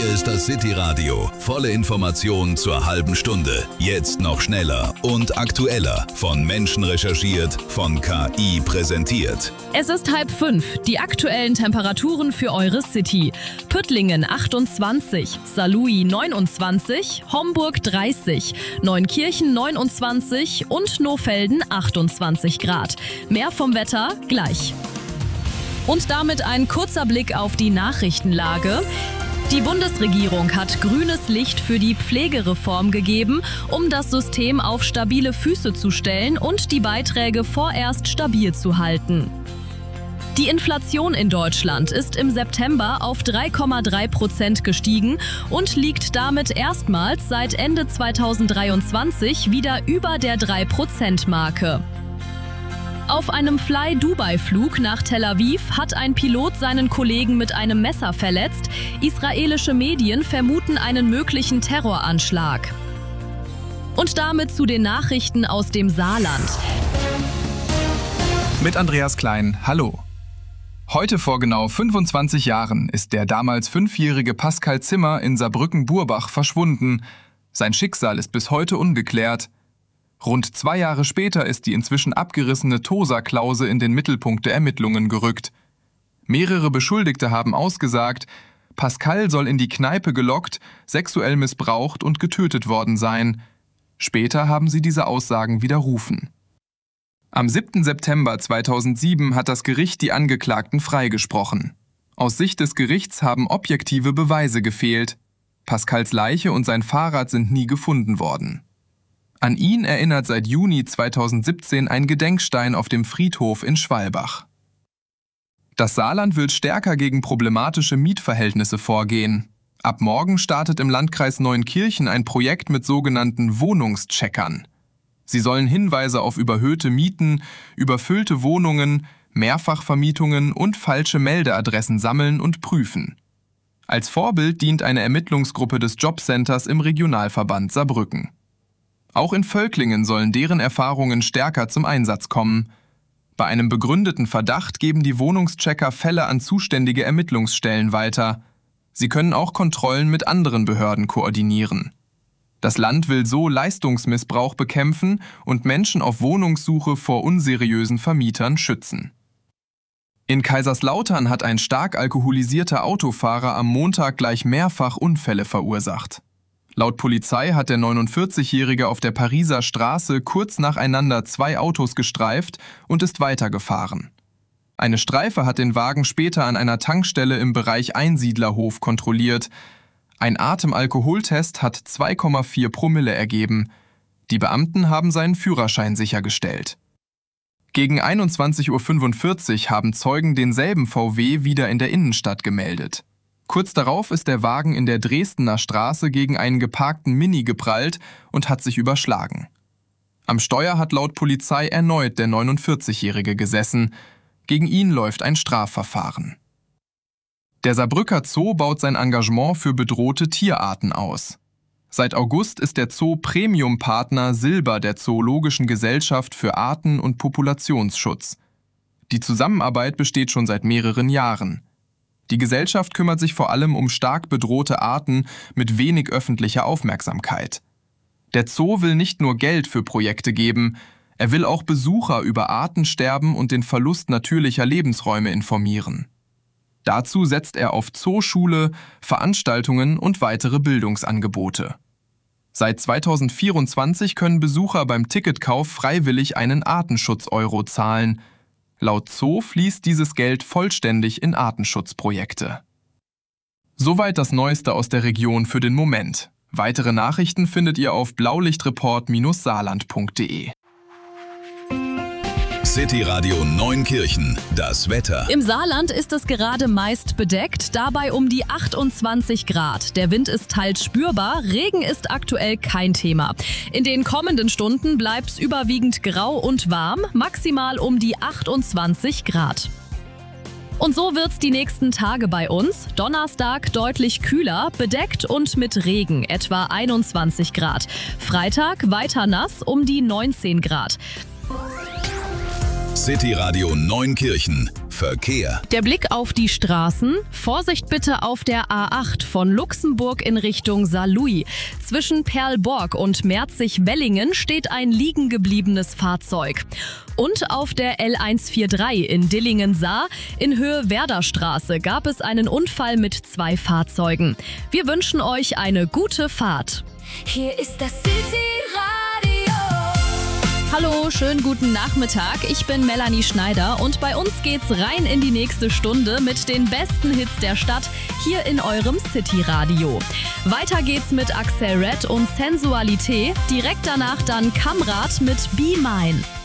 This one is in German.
Hier ist das City Radio. Volle Informationen zur halben Stunde. Jetzt noch schneller und aktueller. Von Menschen recherchiert, von KI präsentiert. Es ist 4:30. Die aktuellen Temperaturen für eure City. Püttlingen 28, Saarlouis 29, Homburg 30, Neunkirchen 29 und Nohfelden 28 Grad. Mehr vom Wetter gleich. Und damit ein kurzer Blick auf die Nachrichtenlage. Die Bundesregierung hat grünes Licht für die Pflegereform gegeben, um das System auf stabile Füße zu stellen und die Beiträge vorerst stabil zu halten. Die Inflation in Deutschland ist im September auf 3,3% gestiegen und liegt damit erstmals seit Ende 2023 wieder über der 3%-Marke. Auf einem Fly-Dubai-Flug nach Tel Aviv hat ein Pilot seinen Kollegen mit einem Messer verletzt. Israelische Medien vermuten einen möglichen Terroranschlag. Und damit zu den Nachrichten aus dem Saarland. Mit Andreas Klein, hallo. Heute vor genau 25 Jahren ist der damals 5-jährige Pascal Zimmer in Saarbrücken-Burbach verschwunden. Sein Schicksal ist bis heute ungeklärt. Rund 2 Jahre später ist die inzwischen abgerissene Tosa-Klause in den Mittelpunkt der Ermittlungen gerückt. Mehrere Beschuldigte haben ausgesagt, Pascal soll in die Kneipe gelockt, sexuell missbraucht und getötet worden sein. Später haben sie diese Aussagen widerrufen. Am 7. September 2007 hat das Gericht die Angeklagten freigesprochen. Aus Sicht des Gerichts haben objektive Beweise gefehlt. Pascals Leiche und sein Fahrrad sind nie gefunden worden. An ihn erinnert seit Juni 2017 ein Gedenkstein auf dem Friedhof in Schwalbach. Das Saarland will stärker gegen problematische Mietverhältnisse vorgehen. Ab morgen startet im Landkreis Neunkirchen ein Projekt mit sogenannten Wohnungscheckern. Sie sollen Hinweise auf überhöhte Mieten, überfüllte Wohnungen, Mehrfachvermietungen und falsche Meldeadressen sammeln und prüfen. Als Vorbild dient eine Ermittlungsgruppe des Jobcenters im Regionalverband Saarbrücken. Auch in Völklingen sollen deren Erfahrungen stärker zum Einsatz kommen. Bei einem begründeten Verdacht geben die Wohnungschecker Fälle an zuständige Ermittlungsstellen weiter. Sie können auch Kontrollen mit anderen Behörden koordinieren. Das Land will so Leistungsmissbrauch bekämpfen und Menschen auf Wohnungssuche vor unseriösen Vermietern schützen. In Kaiserslautern hat ein stark alkoholisierter Autofahrer am Montag gleich mehrfach Unfälle verursacht. Laut Polizei hat der 49-Jährige auf der Pariser Straße kurz nacheinander 2 Autos gestreift und ist weitergefahren. Eine Streife hat den Wagen später an einer Tankstelle im Bereich Einsiedlerhof kontrolliert. Ein Atemalkoholtest hat 2,4 Promille ergeben. Die Beamten haben seinen Führerschein sichergestellt. Gegen 21:45 Uhr haben Zeugen denselben VW wieder in der Innenstadt gemeldet. Kurz darauf ist der Wagen in der Dresdner Straße gegen einen geparkten Mini geprallt und hat sich überschlagen. Am Steuer hat laut Polizei erneut der 49-Jährige gesessen. Gegen ihn läuft ein Strafverfahren. Der Saarbrücker Zoo baut sein Engagement für bedrohte Tierarten aus. Seit August ist der Zoo Premium-Partner Silber der Zoologischen Gesellschaft für Arten- und Populationsschutz. Die Zusammenarbeit besteht schon seit mehreren Jahren. Die Gesellschaft kümmert sich vor allem um stark bedrohte Arten mit wenig öffentlicher Aufmerksamkeit. Der Zoo will nicht nur Geld für Projekte geben, er will auch Besucher über Artensterben und den Verlust natürlicher Lebensräume informieren. Dazu setzt er auf Zooschule, Veranstaltungen und weitere Bildungsangebote. Seit 2024 können Besucher beim Ticketkauf freiwillig einen Artenschutz-Euro zahlen. Laut Zoo fließt dieses Geld vollständig in Artenschutzprojekte. Soweit das Neueste aus der Region für den Moment. Weitere Nachrichten findet ihr auf blaulichtreport-saarland.de. City Radio Neunkirchen, das Wetter. Im Saarland ist es gerade meist bedeckt, dabei um die 28 Grad. Der Wind ist teils spürbar, Regen ist aktuell kein Thema. In den kommenden Stunden bleibt es überwiegend grau und warm, maximal um die 28 Grad. Und so wird's die nächsten Tage bei uns. Donnerstag deutlich kühler, bedeckt und mit Regen, etwa 21 Grad. Freitag weiter nass, um die 19 Grad. City Radio Neunkirchen. Verkehr. Der Blick auf die Straßen. Vorsicht bitte auf der A8 von Luxemburg in Richtung Saarlouis. Zwischen Perlborg und Merzig-Wellingen steht ein liegen gebliebenes Fahrzeug. Und auf der L143 in Dillingen-Saar in Höhe Werderstraße gab es einen Unfall mit 2 Fahrzeugen. Wir wünschen euch eine gute Fahrt. Hier ist das City-Radio. Hallo, schönen guten Nachmittag. Ich bin Melanie Schneider und bei uns geht's rein in die nächste Stunde mit den besten Hits der Stadt hier in eurem City-Radio. Weiter geht's mit Axel Red und Sensualität. Direkt danach dann Kamrat mit Be Mine.